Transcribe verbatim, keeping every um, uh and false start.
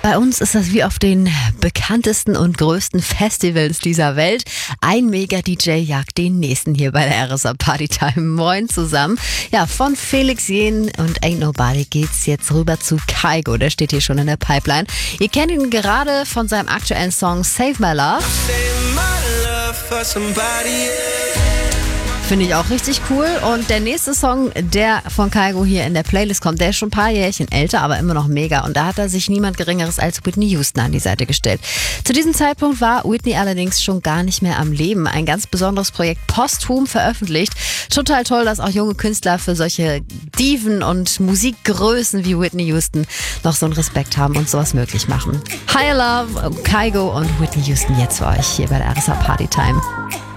Bei uns ist das wie auf den bekanntesten und größten Festivals dieser Welt. Ein Mega-D J jagt den nächsten hier bei der R S A Partytime. Moin zusammen. Ja, von Felix Jähn und Ain't Nobody geht's jetzt rüber zu Kygo. Der steht hier schon in der Pipeline. Ihr kennt ihn gerade von seinem aktuellen Song Save My Love. Finde ich auch richtig cool. Und der nächste Song, der von Kygo hier in der Playlist kommt, der ist schon ein paar Jährchen älter, aber immer noch mega. Und da hat er sich niemand Geringeres als Whitney Houston an die Seite gestellt. Zu diesem Zeitpunkt war Whitney allerdings schon gar nicht mehr am Leben. Ein ganz besonderes Projekt posthum veröffentlicht. Total toll, dass auch junge Künstler für solche Diven und Musikgrößen wie Whitney Houston noch so einen Respekt haben und sowas möglich machen. Higher Love, Kygo und Whitney Houston jetzt für euch hier bei der R S A Partytime.